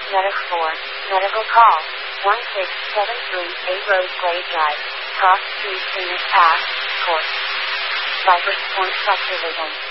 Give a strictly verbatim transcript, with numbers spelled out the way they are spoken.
Medic four, medical call, one six seven three eight Roseglade Drive, Cross Street, Phoenix, Pass, Court. Vipers Point Subdivision.